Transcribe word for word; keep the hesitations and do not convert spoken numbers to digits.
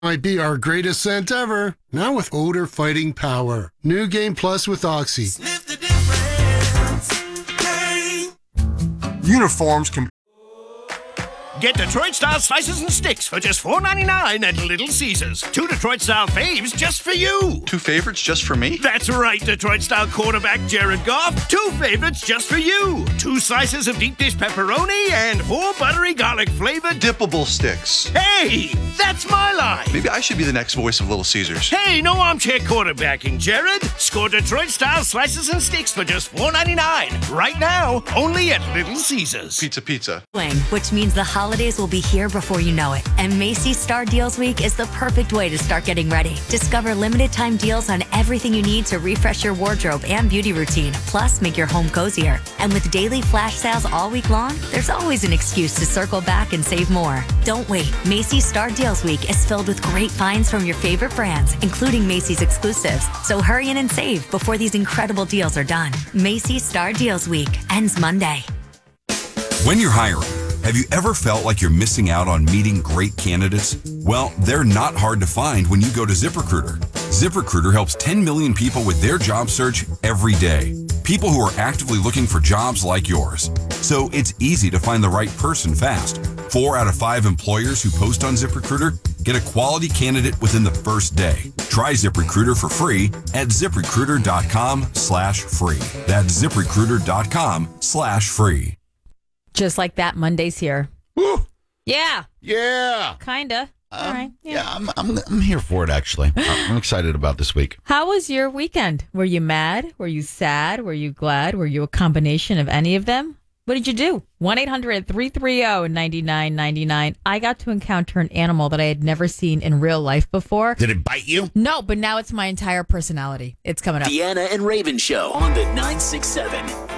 might be our greatest scent ever. Now with odor fighting power. New Game Plus with Oxy. Sniff the difference. Game. Uniforms can... Get Detroit-style slices and sticks for just four ninety-nine at Little Caesars. Two Detroit-style faves just for you. Two favorites just for me? That's right, Detroit-style quarterback Jared Goff. Two favorites just for you. Two slices of deep dish pepperoni and four buttery garlic-flavored... Dippable sticks. Hey, that's my line. Maybe I should be the next voice of Little Caesars. Hey, no armchair quarterbacking, Jared. Score Detroit-style slices and sticks for just four ninety-nine. Right now, only at Little Caesars. Pizza, pizza. Which means the holidays will be here before you know it. And Macy's Star Deals Week is the perfect way to start getting ready. Discover limited time deals on everything you need to refresh your wardrobe and beauty routine, plus make your home cozier. And with daily flash sales all week long, there's always an excuse to circle back and save more. Don't wait. Macy's Star Deals Week is filled with great finds from your favorite brands, including Macy's exclusives. So hurry in and save before these incredible deals are done. Macy's Star Deals Week ends Monday. When you're hiring, have you ever felt like you're missing out on meeting great candidates? Well, they're not hard to find when you go to ZipRecruiter. ZipRecruiter helps ten million people with their job search every day. People who are actively looking for jobs like yours. So it's easy to find the right person fast. Four out of five employers who post on ZipRecruiter get a quality candidate within the first day. Try ZipRecruiter for free at ZipRecruiter.com slash free. That's ZipRecruiter.com slash free. Just like that, Monday's here. Woo. Yeah. Yeah. Kinda. Um, All right. Yeah. yeah, I'm, I'm I'm here for it, actually. I'm excited about this week. How was your weekend? Were you mad? Were you sad? Were you glad? Were you a combination of any of them? What did you do? one eight hundred three three zero nine nine nine nine. I got to encounter an animal that I had never seen in real life before. Did it bite you? No, but now it's my entire personality. It's coming up. Deanna and Raven Show on the nine six seven.